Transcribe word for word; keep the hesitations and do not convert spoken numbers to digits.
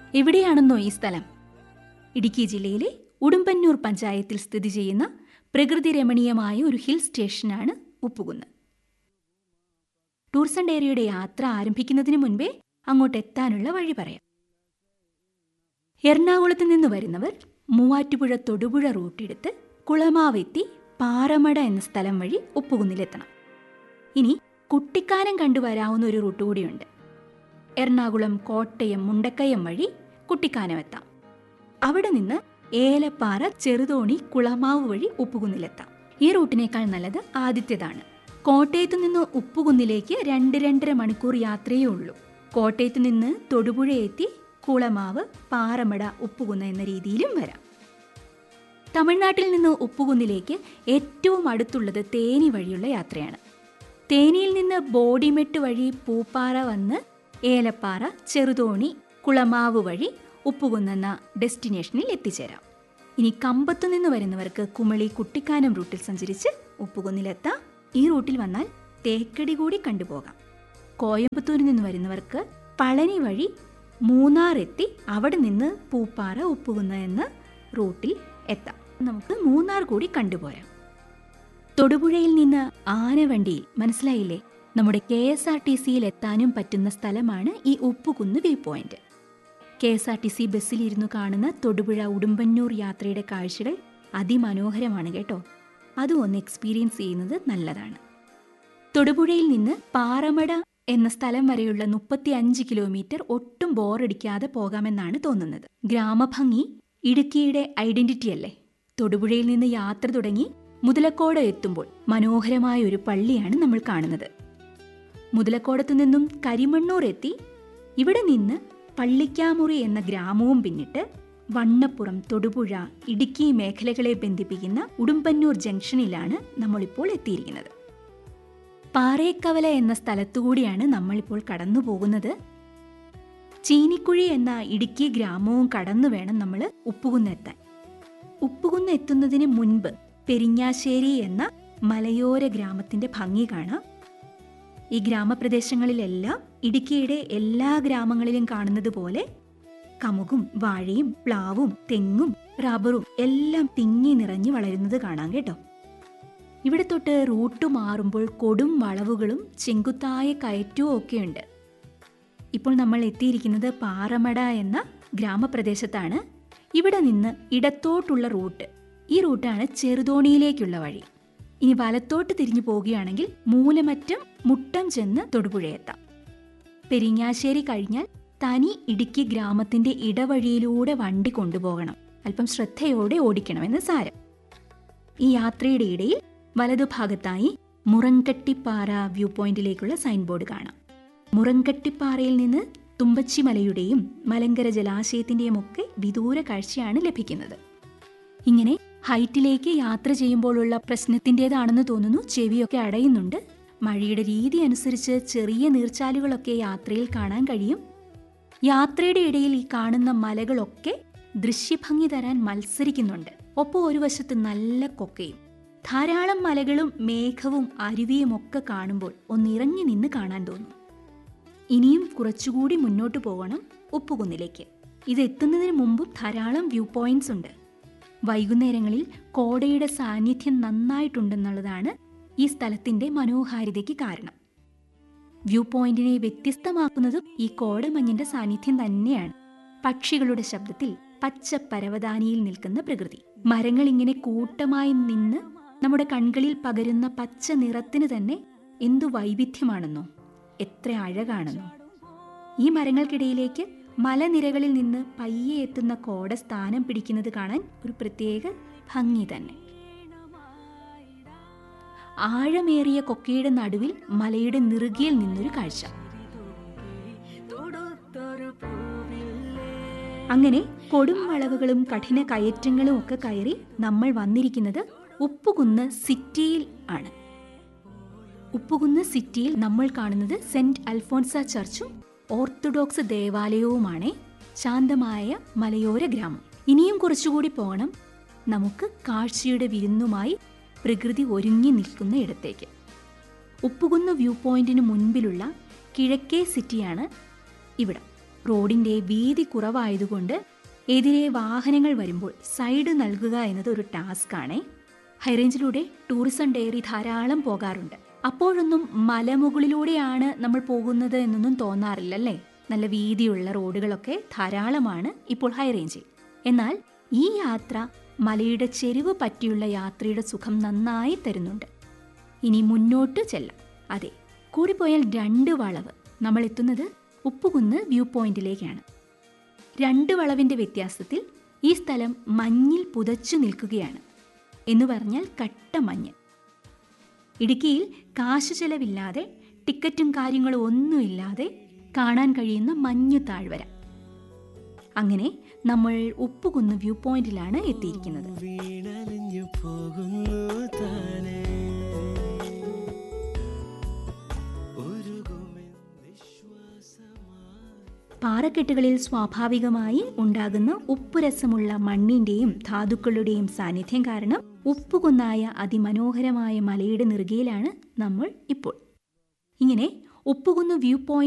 എവിടെയാണെന്നോ ഈ സ്ഥലം? ഇടുക്കി ജില്ലയിലെ ഉടുമ്പന്നൂർ പഞ്ചായത്തിൽ സ്ഥിതി ചെയ്യുന്ന പ്രകൃതി രമണീയമായ ഒരു ഹിൽ സ്റ്റേഷനാണ് ഉപ്പുകുന്ന്. ടൂർസ് ആൻഡ് ഏരിയയുടെ യാത്ര ആരംഭിക്കുന്നതിന് മുൻപേ അങ്ങോട്ട് എത്താനുള്ള വഴി പറയാം. എറണാകുളത്ത് നിന്ന് വരുന്നവർ മൂവാറ്റുപുഴ തൊടുപുഴ റൂട്ടെടുത്ത് കുളമാവെത്തി പാറമട എന്ന സ്ഥലം വഴി ഉപ്പുകുന്നിലെത്തണം. ഇനി കുട്ടിക്കാനം കണ്ടുവരാവുന്ന ഒരു റൂട്ട് കൂടിയുണ്ട്. എറണാകുളം, കോട്ടയം, മുണ്ടക്കയം വഴി കുട്ടിക്കാനം എത്താം. അവിടെ നിന്ന് ഏലപ്പാറ, ചെറുതോണി, കുളമാവ് വഴി ഉപ്പുകുന്നിലെത്താം. ഈ റൂട്ടിനേക്കാൾ നല്ലത് ആദ്യത്തേതാണ്. കോട്ടയത്തു നിന്ന് ഉപ്പുകുന്നിലേക്ക് രണ്ട് രണ്ടര മണിക്കൂർ യാത്രയേ ഉള്ളൂ. കോട്ടയത്തു നിന്ന് തൊടുപുഴ എത്തി കുളമാവ്, പാറമട, ഉപ്പുകുന്ന് എന്ന രീതിയിലും വരാം. തമിഴ്നാട്ടിൽ നിന്ന് ഉപ്പുകുന്നിലേക്ക് ഏറ്റവും അടുത്തുള്ളത് തേനി വഴിയുള്ള യാത്രയാണ്. തേനിയിൽ നിന്ന് ബോഡിമെട്ട് വഴി പൂപ്പാറ വന്ന് ഏലപ്പാറ, ചെറുതോണി, കുളമാവ് വഴി ഉപ്പുകുന്ന് എന്ന ഡെസ്റ്റിനേഷനിൽ എത്തിച്ചേരാം. ഇനി കമ്പത്തു നിന്ന് വരുന്നവർക്ക് കുമളി, കുട്ടിക്കാനം റൂട്ടിൽ സഞ്ചരിച്ച് ഉപ്പുകുന്നിലെത്താം. ഈ റൂട്ടിൽ വന്നാൽ തേക്കടി കൂടി കണ്ടുപോകാം. കോയമ്പത്തൂരിൽ നിന്ന് വരുന്നവർക്ക് പളനി വഴി മൂന്നാർ എത്തി അവിടെ നിന്ന് പൂപ്പാറ, ഉപ്പുകുന്ന് എന്ന റൂട്ടിൽ എത്താം. നമുക്ക് മൂന്നാർ കൂടി കണ്ടുപോരാം. തൊടുപുഴയിൽ നിന്ന് ആനവണ്ടിയിൽ, മനസ്സിലായില്ലേ, നമ്മുടെ കെ എസ് ആർ ടി സിയിൽ എത്താനും പറ്റുന്ന സ്ഥലമാണ് ഈ Uppukunnu view point. K S R T C ബസ്സിലിരുന്നു കാണുന്ന തൊടുപുഴ ഉടുമ്പന്നൂർ യാത്രയുടെ കാഴ്ചകൾ അതിമനോഹരമാണ് കേട്ടോ. അതും ഒന്ന് എക്സ്പീരിയൻസ് ചെയ്യുന്നത് നല്ലതാണ്. തൊടുപുഴയിൽ നിന്ന് പാറമട എന്ന സ്ഥലം വരെയുള്ള മുപ്പത്തി അഞ്ച് കിലോമീറ്റർ ഒട്ടും ബോറടിക്കാതെ പോകാമെന്നാണ് തോന്നുന്നത്. ഗ്രാമഭംഗി ഇടുക്കിയുടെ ഐഡന്റിറ്റി അല്ലേ? തൊടുപുഴയിൽ നിന്ന് യാത്ര തുടങ്ങി മുതലക്കോട് എത്തുമ്പോൾ മനോഹരമായ ഒരു പള്ളിയാണ് നമ്മൾ കാണുന്നത്. മുതലക്കോടത്തു നിന്നും കരിമണ്ണൂർ എത്തി ഇവിടെ നിന്ന് പള്ളിക്കാമുറി എന്ന ഗ്രാമവും പിന്നിട്ട് വണ്ണപ്പുറം, തൊടുപുഴ, ഇടുക്കി മേഖലകളെ ബന്ധിപ്പിക്കുന്ന ഉടുമ്പന്നൂർ ജംഗ്ഷനിലാണ് നമ്മളിപ്പോൾ എത്തിയിരിക്കുന്നത്. പാറേക്കവല എന്ന സ്ഥലത്തുകൂടിയാണ് നമ്മളിപ്പോൾ കടന്നു പോകുന്നത്. ചീനിക്കുഴി എന്ന ഇടുക്കി ഗ്രാമവും കടന്നു വേണം നമ്മൾ ഉപ്പുകുന്നെത്താൻ. ഉപ്പുകുന്ന് എത്തുന്നതിന് മുൻപ് പെരിങ്ങാശ്ശേരി എന്ന മലയോര ഗ്രാമത്തിന്റെ ഭംഗി കാണാം. ഈ ഗ്രാമപ്രദേശങ്ങളിലെല്ലാം ഇടുക്കിയുടെ എല്ലാ ഗ്രാമങ്ങളിലും കാണുന്നത് പോലെ കമുകും വാഴയും പ്ലാവും തെങ്ങും റബ്ബറും എല്ലാം തിങ്ങി നിറഞ്ഞു വളരുന്നത് കാണാം കേട്ടോ. ഇവിടെ തൊട്ട് റൂട്ട് മാറുമ്പോൾ കൊടും വളവുകളും ചെങ്കുത്തായ കയറ്റവും ഒക്കെയുണ്ട്. ഇപ്പോൾ നമ്മൾ എത്തിയിരിക്കുന്നത് പാറമട എന്ന ഗ്രാമപ്രദേശത്താണ്. ഇവിടെ നിന്ന് ഇടത്തോട്ടുള്ള റൂട്ട്, ഈ റൂട്ടാണ് ചെറുതോണിയിലേക്കുള്ള വഴി. ഇനി വലത്തോട്ട് തിരിഞ്ഞു പോവുകയാണെങ്കിൽ മൂലമറ്റം മുട്ടം ചെന്ന് തൊടുപുഴയെത്താം. പെരിങ്ങാശ്ശേരി കഴിഞ്ഞാൽ തനി ഇടുക്കി ഗ്രാമത്തിന്റെ ഇടവഴിയിലൂടെ വണ്ടി കൊണ്ടുപോകണം. അല്പം ശ്രദ്ധയോടെ ഓടിക്കണമെന്ന് സാരം. ഈ യാത്രയുടെ ഇടയിൽ വലതുഭാഗത്തായി മുറങ്കട്ടിപ്പാറ വ്യൂ പോയിന്റിലേക്കുള്ള സൈൻ ബോർഡ് കാണാം. മുറങ്കട്ടിപ്പാറയിൽ നിന്ന് തുമ്പച്ചിമലയുടെയും മലങ്കര ജലാശയത്തിന്റെയും ഒക്കെ വിദൂര കാഴ്ചയാണ് ലഭിക്കുന്നത്. ഇങ്ങനെ ഹൈറ്റിലേക്ക് യാത്ര ചെയ്യുമ്പോഴുള്ള പ്രശ്നത്തിൻ്റെതാണെന്ന് തോന്നുന്നു. ചെവിയൊക്കെ അടയുന്നുണ്ട്. മഴയുടെ രീതി അനുസരിച്ച് ചെറിയ നീർച്ചാലുകളൊക്കെ യാത്രയിൽ കാണാൻ കഴിയും. യാത്രയുടെ ഇടയിൽ ഈ കാണുന്ന മലകളൊക്കെ ദൃശ്യഭംഗി തരാൻ മത്സരിക്കുന്നുണ്ട്. ഒപ്പം ഒരു വശത്ത് നല്ല കൊക്കയും. ധാരാളം മലകളും മേഘവും അരുവിയും ഒക്കെ കാണുമ്പോൾ ഒന്നിറങ്ങി നിന്ന് കാണാൻ തോന്നും. ഇനിയും കുറച്ചുകൂടി മുന്നോട്ട് പോകണം ഉപ്പുകുന്നിലേക്ക്. ഇത് എത്തുന്നതിന് മുമ്പും ധാരാളം വ്യൂ പോയിന്റ്സ് ഉണ്ട്. വൈകുന്നേരങ്ങളിൽ കോടയുടെ സാന്നിധ്യം നന്നായിട്ടുണ്ടെന്നുള്ളതാണ് ഈ സ്ഥലത്തിന്റെ മനോഹാരിതയ്ക്ക് കാരണം. വ്യൂ പോയിന്റിനെ വ്യത്യസ്തമാക്കുന്നതും ഈ കോടമഞ്ഞിന്റെ സാന്നിധ്യം തന്നെയാണ്. പക്ഷികളുടെ ശബ്ദത്തിൽ പച്ച പരവതാനിയിൽ നിൽക്കുന്ന പ്രകൃതി, മരങ്ങൾ ഇങ്ങനെ കൂട്ടമായി നിന്ന് നമ്മുടെ കൺകളിൽ പകരുന്ന പച്ച നിറത്തിന് തന്നെ എന്തു വൈവിധ്യമാണെന്നോ, എത്ര അഴകാണെന്നോ. ഈ മരങ്ങൾക്കിടയിലേക്ക് മലനിരകളിൽ നിന്ന് പയ്യെ എത്തുന്ന കോട സ്ഥാനം പിടിക്കുന്നത് കാണാൻ ഒരു പ്രത്യേക ഭംഗി തന്നെ. ആഴമേറിയ കൊക്കയുടെ നടുവിൽ മലയുടെ നിറുകിയിൽ നിന്നൊരു കാഴ്ച. അങ്ങനെ കൊടും വളവുകളും കഠിന കയറ്റങ്ങളും ഒക്കെ കയറി നമ്മൾ വന്നിരിക്കുന്നത് ഉപ്പുകുന്ന് സിറ്റിയിൽ ആണ്. ഉപ്പുകുന്ന് സിറ്റിയിൽ നമ്മൾ കാണുന്നത് സെന്റ് അൽഫോൺസ ചർച്ചും ഓർത്തഡോക്സ് ദേവാലയവുമാണ്. ശാന്തമായ മലയോര ഗ്രാമം. ഇനിയും കുറച്ചുകൂടി പോകണം നമുക്ക് കാഴ്ചയുടെ വിരുന്നുമായി പ്രകൃതി ഒരുങ്ങി നിൽക്കുന്ന ഇടത്തേക്ക്. ഉപ്പുകുന്ന് വ്യൂ പോയിന്റിന് മുൻപിലുള്ള കിഴക്കേ സിറ്റിയാണ് ഇവിടം. റോഡിന്റെ വീതി കുറവായതുകൊണ്ട് എതിരെ വാഹനങ്ങൾ വരുമ്പോൾ സൈഡ് നൽകുക എന്നത് ഒരു ടാസ്ക് ആണ്. ഹൈറേഞ്ചിലൂടെ ടൂറിസം ഡയറി ധാരാളം പോകാറുണ്ട്. അപ്പോഴൊന്നും മലമുകളിലൂടെയാണ് നമ്മൾ പോകുന്നത് എന്നൊന്നും തോന്നാറില്ലല്ലേ. നല്ല വീതിയുള്ള റോഡുകളൊക്കെ ധാരാളമാണ് ഇപ്പോൾ ഹൈറേഞ്ചിൽ. എന്നാൽ ഈ യാത്ര മലയുടെ ചെരിവ് പറ്റിയുള്ള യാത്രയുടെ സുഖം നന്നായി തരുന്നുണ്ട്. ഇനി മുന്നോട്ട് ചെല്ലാം. അതെ, കൂടിപ്പോയാൽ രണ്ട് വളവ്. നമ്മൾ എത്തുന്നത് ഉപ്പുകുന്ന് വ്യൂ പോയിന്റിലേക്കാണ്. രണ്ട് വളവിന്റെ വ്യത്യാസത്തിൽ ഈ സ്ഥലം മഞ്ഞിൽ പുതച്ചു നിൽക്കുകയാണ്. എന്ന് പറഞ്ഞാൽ കട്ട മഞ്ഞ്. ഇടുക്കിയിൽ കാശ് ചെലവില്ലാതെ ടിക്കറ്റും കാര്യങ്ങളും ഒന്നുമില്ലാതെ കാണാൻ കഴിയുന്ന മഞ്ഞു താഴ്വര. അങ്ങനെ നമ്മൾ ഉപ്പുകുന്ന് വ്യൂ പോയിന്റിലാണ് എത്തിയിരിക്കുന്നത്. പാറക്കെട്ടുകളിൽ സ്വാഭാവികമായി ഉണ്ടാകുന്ന ഉപ്പുരസമുള്ള മണ്ണിന്റെയും ധാതുക്കളുടെയും സാന്നിധ്യം കാരണം ഉപ്പുകുന്നായ അതിമനോഹരമായ മലയുടെ നെറുകയിലാണ് നമ്മൾ ഇപ്പോൾ. ഇങ്ങനെ ഉപ്പുകുന്ന് വ്യൂ പോയിന്റ്